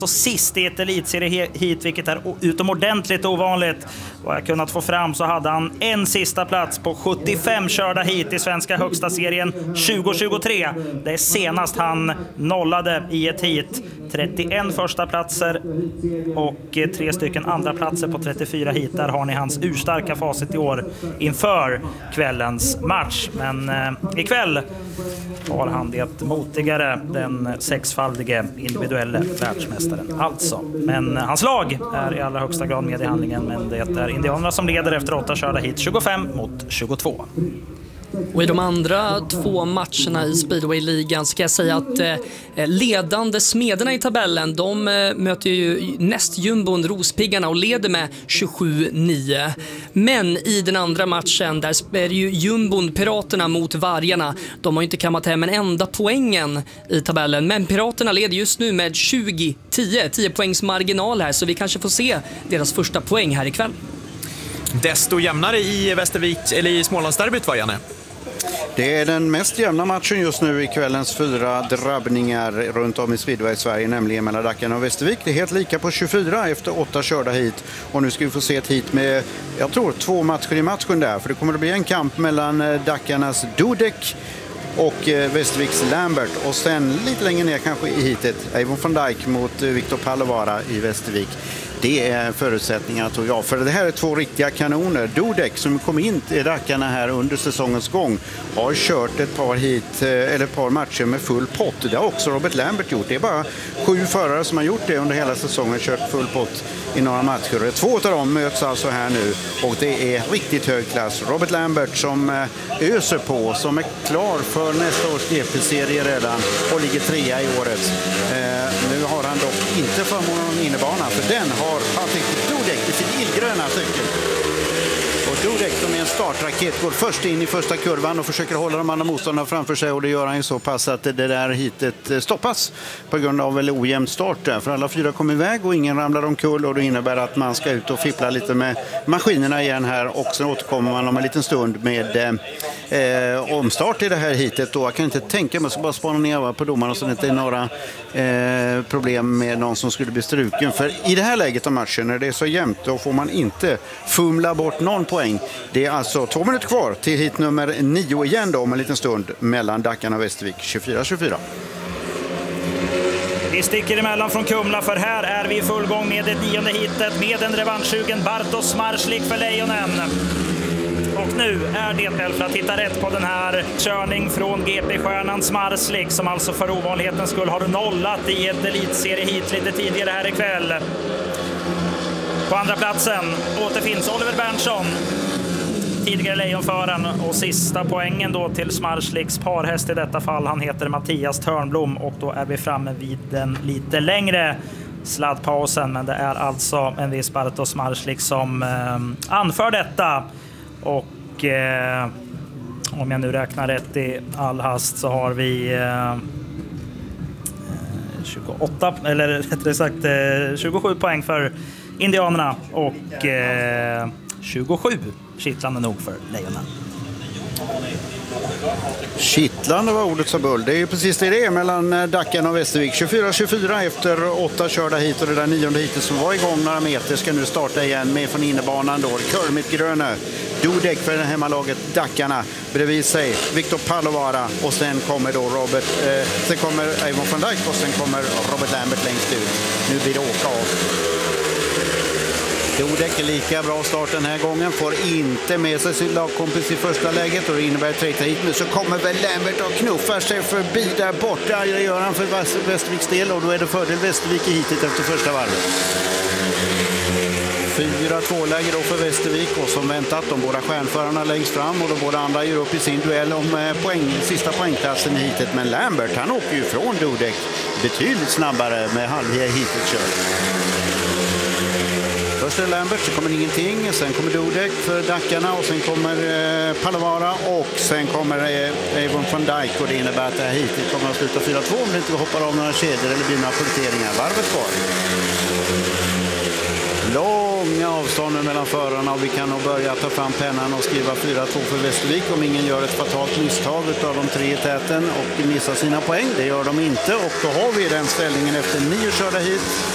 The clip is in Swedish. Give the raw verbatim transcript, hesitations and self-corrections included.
Så sist i ett elitserie hit, vilket är utomordentligt ovanligt. Vad jag kunnat få fram så hade han en sista plats på sjuttiofem körda hit i svenska högsta serien tjugo tjugotre. Det är senast han nollade i ett hit. trettioen första platser och tre stycken andra platser på trettiofyra hit. Där har ni hans urstarka facit i år inför kvällens match. Men eh, ikväll har han det motigare, den sexfaldige individuella världsmästaren alltså. Men hans lag är i allra högsta grad med i handlingen, men det är indianerna som leder efter åtta körda hit, tjugofem mot tjugotvå. Och i de andra två matcherna i Speedway-ligan ska jag säga att eh, ledande smederna i tabellen, de eh, möter ju näst jumbon Rospiggarna och leder med tjugosju nio. Men i den andra matchen där är det ju jumbon Piraterna mot Vargarna. De har ju inte kammat hem en enda poängen i tabellen, men Piraterna leder just nu med tjugo tio, tio poängs marginal här, så vi kanske får se deras första poäng här ikväll. Desto jämnare i Västervik, eller i Smålandsderbyt, va, Janne? Det är den mest jämna matchen just nu i kvällens fyra drabbningar runt om i Speedway i Sverige, nämligen mellan Dackarna och Västervik. Det är helt lika på tjugofyra efter åtta körda hit. Och nu ska vi få se ett hit med, jag tror, två matcher i matchen där. För det kommer att bli en kamp mellan Dackarnas Dudek och Västerviks Lambert. Och sen lite längre ner kanske i hitet, Eivon van Dijk mot Victor Palovara i Västervik. Det är förutsättningarna, tror jag. För det här är två riktiga kanoner. Dudek, som kom in i Dackarna här under säsongens gång, har kört ett par hit, eller ett par matcher med full pott. Det har också Robert Lambert gjort. Det är bara sju förare som har gjort det under hela säsongen, kört full pott i några matcher. Två av dem möts alltså här nu, och det är riktigt hög klass. Robert Lambert som öser på, som är klar för nästa års G P-serie redan och ligger trea i årets. Eh, nu har han dock inte förmånen om innebana, för den har Patrik Dudek i sin illgröna cykel. Och Dudek, som är en startraket, går först in i första kurvan och försöker hålla de andra motståndarna framför sig, och det gör han ju så pass att det där hitet stoppas på grund av en ojämn start där. För alla fyra kommer iväg och ingen ramlar omkull, och det innebär att man ska ut och fippla lite med maskinerna igen här, och sen återkommer man om en liten stund med eh, omstart i det här hitet. Då jag kan inte tänka mig, att bara spana ner på domarna så det inte är några eh, problem med någon som skulle bli struken. För i det här läget av matchen, när det är så jämnt, då får man inte fumla bort någon poäng. Det är alltså två minuter kvar till hit nummer nio igen då, om en liten stund, mellan Dackarna och Västervik, tjugofyra tjugofyra. Vi sticker emellan från Kumla, för här är vi i full gång med det nionde hitet med en revanschsugen Bartosz Marslik för Lejonen. Och nu är det väl för att hitta rätt på den här körning från G P-stjärnan Marslik, som alltså för ovanlighetens skull har nollat i ett elitserie hit lite tidigare här ikväll. På andra platsen återfinns Oliver Berntsson, tidigare lejonföraren, och sista poängen då till Smarsliks parhäst i detta fall. Han heter Mattias Törnblom, och då är vi framme vid den lite längre sladdpausen. Men det är alltså en viss Bartosz Marslik som eh, anför detta. Och eh, om jag nu räknar rätt i all hast så har vi eh, tjugoåtta, eller rättare sagt eh, tjugosju poäng för indianerna och eh, tjugosju kittlande nog för lejonen. Kittlande var ordet som bull. Det är ju precis det det är mellan Dackarna och Västervik. tjugofyra tjugofyra efter åtta körda hit, och det där nionde hitet som var igång några meter ska nu starta igen med från innebanan då. Kermit Gröne, Dudek för det hemmalaget Dackarna. Bredvid sig Victor Palovara, och sen kommer då Robert, eh, sen kommer Eivon van Dijk, och sen kommer Robert Lambert längst ut. Nu blir det åka av. Dudek är lika bra start den här gången, får inte med sig sin lagkompis i första läget, och det innebär tredje hit. Nu så kommer väl Lambert och knuffar sig förbi där borta. Det gör han för Västerviks del, och då är det fördel Västervik i hitet efter första varvet. fyra två läge då för Västervik, och som väntat de båda stjärnförarna längst fram, och de båda andra gör upp i sin duell om poäng, sista poängklassen i hitet. Men Lambert, han åker ju från Dudek betydligt snabbare med halvhjär hitet kör. Först är Lambert, så kommer ingenting. Sen kommer Dudek för Dackarna, och sen kommer eh, Palovara, och sen kommer eh, Eivon van Dijk, och det innebär att det här hitet kommer att sluta fyra två om det inte hoppar av några kedjor eller blir några punkteringar. Varvet kvar. Långa avstånd mellan förarna, och vi kan nog börja ta fram pennan och skriva fyra två för Västervik om ingen gör ett fatalt misstag av de tre i täten och missar sina poäng. Det gör de inte, och då har vi den ställningen efter nio körda hit.